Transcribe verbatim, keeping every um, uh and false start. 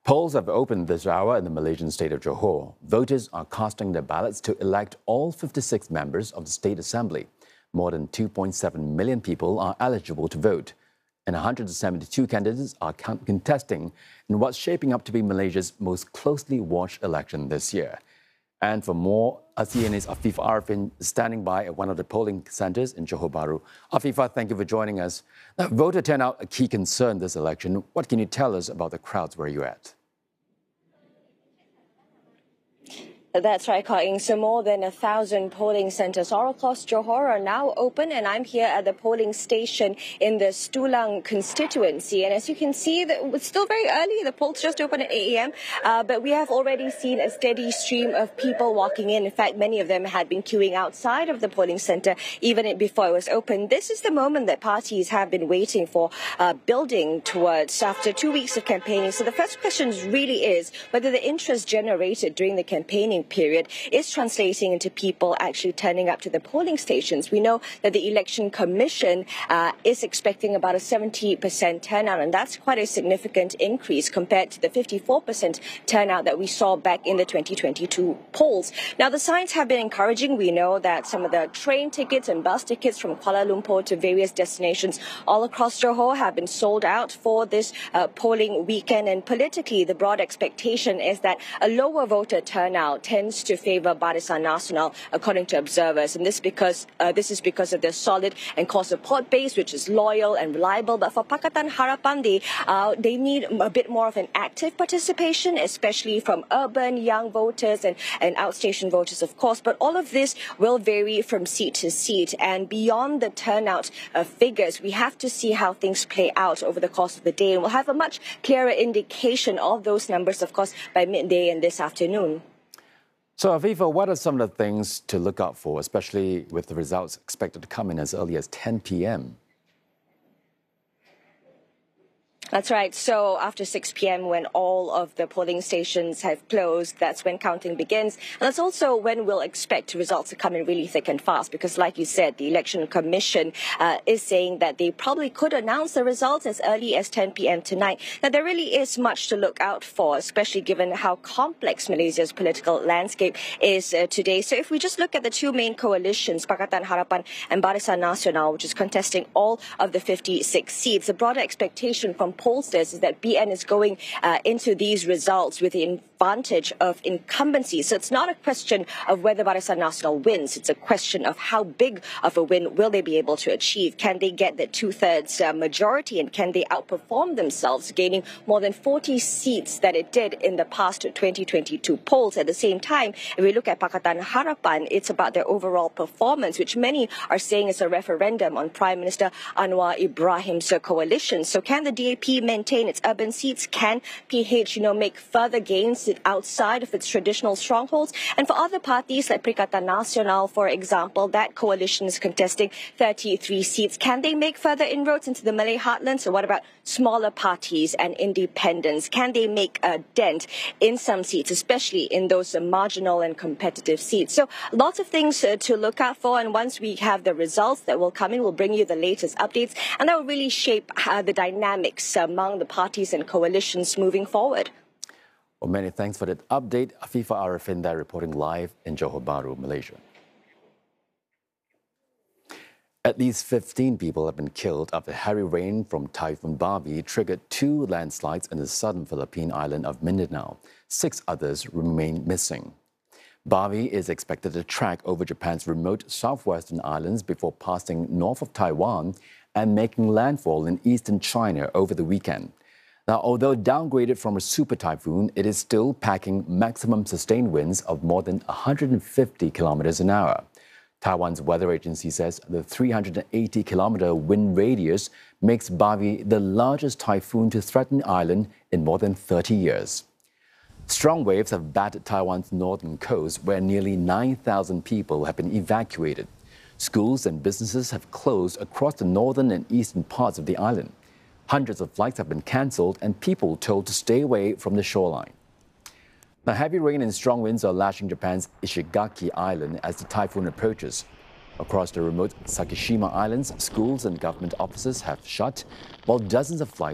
Polls have opened this hour in the Malaysian state of Johor. Voters are casting their ballots to elect all fifty-six members of the State Assembly. More than two point seven million people are eligible to vote, and one hundred seventy-two candidates are contesting in what's shaping up to be Malaysia's most closely watched election this year. And for more, C N A's Afifah Arifin is standing by at one of the polling centres in Johor Bahru. Afifah, thank you for joining us. Now, voter turnout a key concern this election. What can you tell us about the crowds where you're at? That's right, Ka-Ing. So more than a thousand polling centres all across Johor are now open, and I'm here at the polling station in the Stulang constituency. And as you can see, it's still very early. The polls just opened at eight A M, uh, but we have already seen a steady stream of people walking in. In fact, many of them had been queuing outside of the polling centre even before it was open. This is the moment that parties have been waiting for, uh, building towards after two weeks of campaigning. So the first question really is whether the interest generated during the campaigning period is translating into people actually turning up to the polling stations. We know that the Election Commission uh, is expecting about a seventy percent turnout, and that's quite a significant increase compared to the fifty-four percent turnout that we saw back in the twenty twenty-two polls. Now, the signs have been encouraging. We know that some of the train tickets and bus tickets from Kuala Lumpur to various destinations all across Johor have been sold out for this uh, polling weekend, and politically, the broad expectation is that a lower voter turnout tends to favour Barisan Nasional, according to observers, and this because uh, this is because of their solid and core support base, which is loyal and reliable. But for Pakatan Harapan, they uh, they need a bit more of an active participation, especially from urban young voters and and outstation voters, of course. But all of this will vary from seat to seat, and beyond the turnout uh, figures, we have to see how things play out over the course of the day, and we'll have a much clearer indication of those numbers, of course, by midday and this afternoon. So, Afifah, what are some of the things to look out for, especially with the results expected to come in as early as ten P M? That's right. So after six P M, when all of the polling stations have closed, that's when counting begins. And that's also when we'll expect results to come in really thick and fast, because like you said, the Election Commission uh, is saying that they probably could announce the results as early as ten P M tonight. Now, there really is much to look out for, especially given how complex Malaysia's political landscape is uh, today. So if we just look at the two main coalitions, Pakatan Harapan and Barisan Nasional, which is contesting all of the fifty-six seats, the broader expectation from pollsters is that B N is going uh, into these results with the advantage of incumbency. So it's not a question of whether Barisan Nasional wins. It's a question of how big of a win will they be able to achieve. Can they get the two-thirds uh, majority, and can they outperform themselves, gaining more than forty seats that it did in the past twenty twenty-two polls? At the same time, if we look at Pakatan Harapan, it's about their overall performance, which many are saying is a referendum on Prime Minister Anwar Ibrahim's coalition. So can the D A P maintain its urban seats? Can P H, you know, make further gains outside of its traditional strongholds? And for other parties like Perikatan Nasional, for example, that coalition is contesting thirty-three seats. Can they make further inroads into the Malay heartland? So what about smaller parties and independents? Can they make a dent in some seats, especially in those uh, marginal and competitive seats? So lots of things uh, to look out for, and once we have the results that will come in, we'll bring you the latest updates, and that will really shape uh, the dynamics among the parties and coalitions moving forward. Well, many thanks for that update. Afifah Arifin there reporting live in Johor Bahru, Malaysia. At least fifteen people have been killed after heavy rain from Typhoon Barbie triggered two landslides in the southern Philippine island of Mindanao. Six others remain missing. Barbie is expected to track over Japan's remote southwestern islands before passing north of Taiwan and making landfall in eastern China over the weekend. Now, although downgraded from a super typhoon, it is still packing maximum sustained winds of more than one hundred fifty kilometers an hour. Taiwan's weather agency says the three hundred eighty kilometer wind radius makes Barbie the largest typhoon to threaten the island in more than thirty years. Strong waves have battered Taiwan's northern coast, where nearly nine thousand people have been evacuated. Schools and businesses have closed across the northern and eastern parts of the island. Hundreds of flights have been cancelled and people told to stay away from the shoreline. Now, heavy rain and strong winds are lashing Japan's Ishigaki Island as the typhoon approaches. Across the remote Sakishima Islands, schools and government offices have shut, while dozens of flights